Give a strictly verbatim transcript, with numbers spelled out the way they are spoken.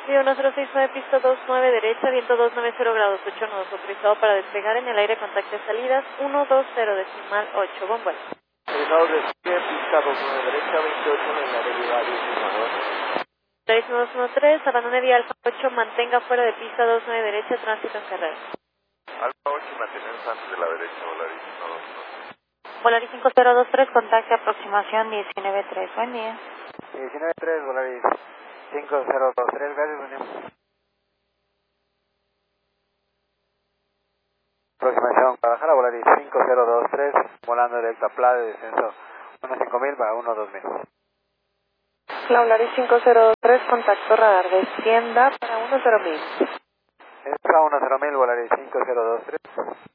Vivo uno cero seis nueve, pista dos nueve derecha, viento doscientos noventa grados, ocho nudos, autorizado para despegar en el aire, contacte salidas uno dos cero, decimal ocho, buen vuelo. Autorizado de pista dos nueve derecha, veintiocho en la deriva diez, por favor. Volaris dos uno tres, abandone vía Alfa ocho, mantenga fuera de pista dos nueve derecha, tránsito en carrera. Alfa ocho, mantenerse antes de la derecha, Volaris uno dos uno. Volaris cinco cero dos tres, contacte aproximación diecinueve tres, buen día. diecinueve tres, Volaris cinco cero dos tres, gracias, buen día. Aproximación Guadalajara, Volaris cinco cero dos tres, volando directo a P L A de descenso uno cinco mil para uno dos mil. La Volaris cinco cero dos tres, contacto radar, descienda para uno cero mil. Es a uno cero mil, Volaris cinco cero dos tres.